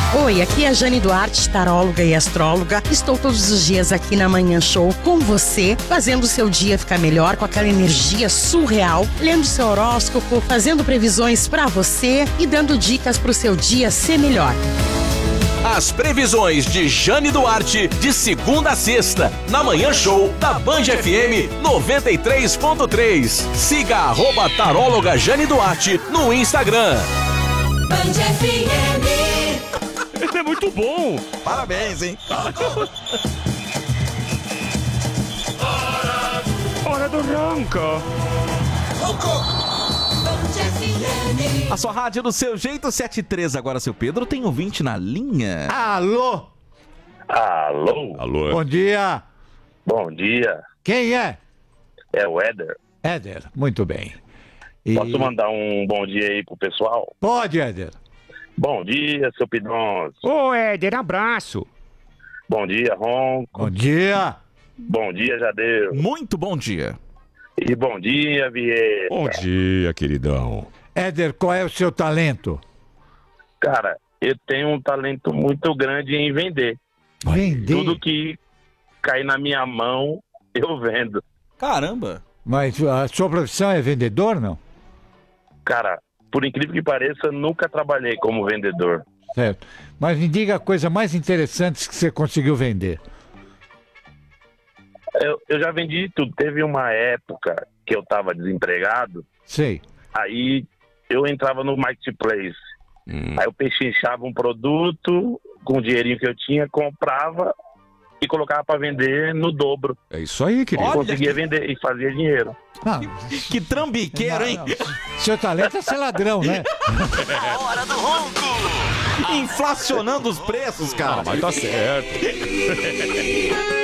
Oi, aqui é a Jane Duarte, taróloga e astróloga. Estou todos os dias aqui na Manhã Show com você, fazendo o seu dia ficar melhor com aquela energia surreal, lendo seu horóscopo, fazendo previsões pra você e dando dicas pro seu dia ser melhor. As previsões de Jane Duarte, de segunda a sexta, na Manhã Show da Band FM 93.3. Siga @taróloga Jane Duarte no Instagram. Band FM. Ele é muito bom. Parabéns, hein? Hora do ronco. A sua rádio do seu jeito, 73. Agora, seu Pedro, tem ouvinte na linha. Alô? Alô? Alô? Bom dia. Bom dia. Quem é? É o Éder. Éder, muito bem. E... Posso mandar um bom dia aí pro pessoal? Pode, Éder. Bom dia, seu Pidonzo. Ô, Éder, abraço. Bom dia, Ronco. Bom dia. Bom dia, Jadeu. Muito bom dia. E bom dia, Vieira. Bom dia, queridão. Éder, qual é o seu talento? Cara, eu tenho um talento muito grande em vender. Vender. Tudo que cair na minha mão, eu vendo. Caramba. Mas a sua profissão é vendedor, não? Cara, por incrível que pareça, eu nunca trabalhei como vendedor. Certo. Mas me diga a coisa mais interessante que você conseguiu vender. Eu já vendi tudo. Teve uma época que eu tava desempregado, Sei. aí eu entrava no Marketplace. Aí eu pechinchava um produto com o dinheirinho que eu tinha, comprava e colocava para vender no dobro. É isso aí, querido. E conseguia vender e fazia dinheiro. Não, Que trambiqueiro, hein? não. Seu talento é ser ladrão, né? Hora do ronco. Inflacionando os preços, cara. Mas tá certo.